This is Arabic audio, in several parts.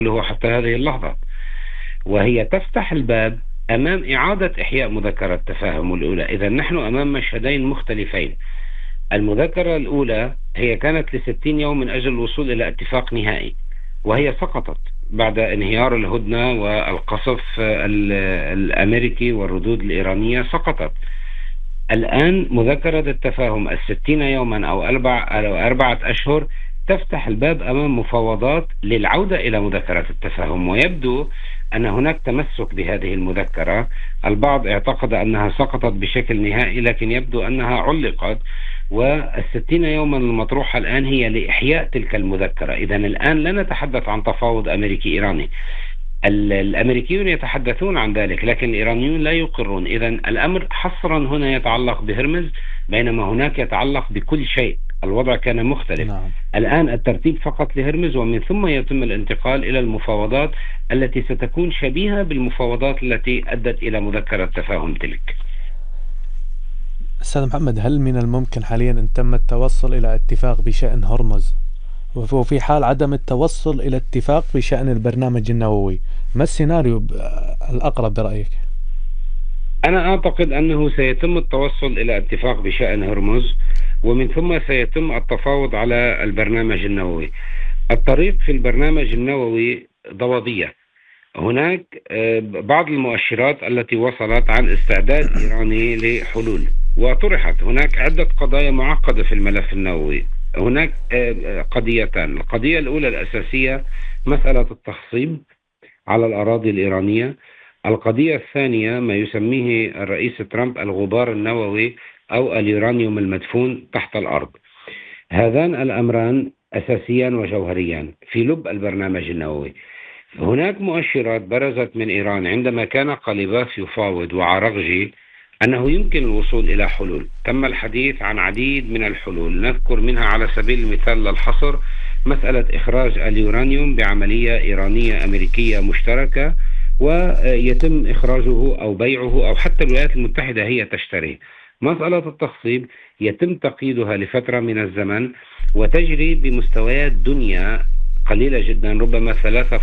له حتى هذه اللحظة، وهي تفتح الباب أمام إعادة إحياء مذكرة التفاهم الأولى. إذا نحن أمام مشهدين مختلفين. المذكرة الأولى هي كانت ل60 يوم من أجل الوصول إلى اتفاق نهائي، وهي سقطت بعد انهيار الهدنة والقصف الأمريكي والردود الإيرانية. سقطت. الآن مذكرة التفاهم 60 يوما أو 4 أشهر تفتح الباب أمام مفاوضات للعودة إلى مذكرة التفاهم، ويبدو أن هناك تمسك بهذه المذكرة. البعض اعتقد أنها سقطت بشكل نهائي، لكن يبدو أنها علقت، والستين يوما المطروحة الآن هي لإحياء تلك المذكرة. إذا الآن لا نتحدث عن تفاوض أمريكي إيراني. الأمريكيون يتحدثون عن ذلك، لكن الإيرانيون لا يقرون. إذا الأمر حصرا هنا يتعلق بهرمز، بينما هناك يتعلق بكل شيء. الوضع كان مختلف. نعم. الآن الترتيب فقط لهرمز، ومن ثم يتم الانتقال إلى المفاوضات التي ستكون شبيهة بالمفاوضات التي أدت إلى مذكرة تفاهم تلك. أستاذ محمد، هل من الممكن حاليا أن تم التوصل إلى اتفاق بشأن هرمز، وفي حال عدم التوصل إلى اتفاق بشأن البرنامج النووي، ما السيناريو الأقرب برأيك؟ أنا أعتقد أنه سيتم التوصل إلى اتفاق بشأن هرمز، ومن ثم سيتم التفاوض على البرنامج النووي. الطريق في البرنامج النووي ضبابية. هناك بعض المؤشرات التي وصلت عن استعداد إيراني لحلول، وطرحت هناك عدة قضايا معقدة في الملف النووي. هناك قضيتان. القضية الأولى الأساسية مسألة التخصيب على الأراضي الإيرانية. القضية الثانية ما يسميه الرئيس ترامب الغبار النووي أو اليورانيوم المدفون تحت الأرض. هذان الأمران أساسيان وجوهريان في لب البرنامج النووي. هناك مؤشرات برزت من إيران عندما كان قليباف يفاوض وعرغجي أنه يمكن الوصول إلى حلول. تم الحديث عن عديد من الحلول، نذكر منها على سبيل المثال للحصر مسألة إخراج اليورانيوم بعملية إيرانية أمريكية مشتركة، ويتم إخراجه أو بيعه، أو حتى الولايات المتحدة هي تشتريه. مسألة التخصيب يتم تقييدها لفترة من الزمن، وتجري بمستويات دنيا قليلة جدا، ربما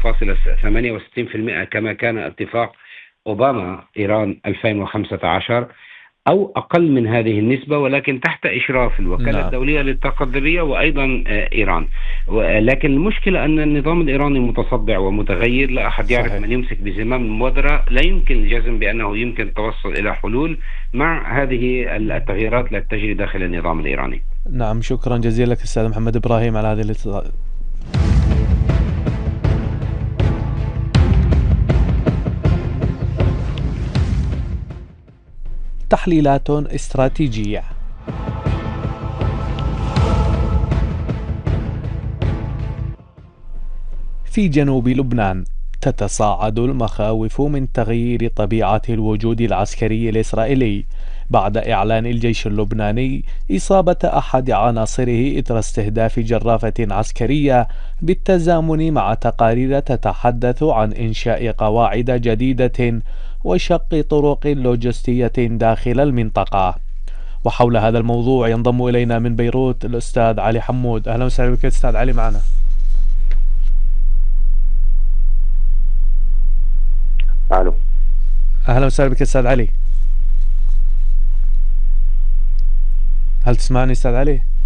3.68% كما كان اتفاق أوباما إيران 2015، أو أقل من هذه النسبة، ولكن تحت إشراف الوكالة نعم. الدولية للطاقة الذرية وأيضا إيران. لكن المشكلة أن النظام الإيراني متصدع ومتغير، لا أحد يعرف صحيح. من يمسك بزمام المبادرة. لا يمكن الجزم بأنه يمكن التوصل إلى حلول مع هذه التغييرات التي تجري داخل النظام الإيراني. نعم، شكرا جزيلا لك أستاذ محمد إبراهيم على هذه الاتصال. تحليلات استراتيجية. في جنوب لبنان تتصاعد المخاوف من تغيير طبيعة الوجود العسكري الإسرائيلي بعد إعلان الجيش اللبناني إصابة أحد عناصره إثر استهداف جرافة عسكرية، بالتزامن مع تقارير تتحدث عن إنشاء قواعد جديدة وشق طرق لوجستية داخل المنطقة. وحول هذا الموضوع ينضم إلينا من بيروت الأستاذ علي حمود. أهلا وسهلا بك أستاذ علي معنا. الو. أهلا وسهلا بك أستاذ علي. هل تسمعني أستاذ علي؟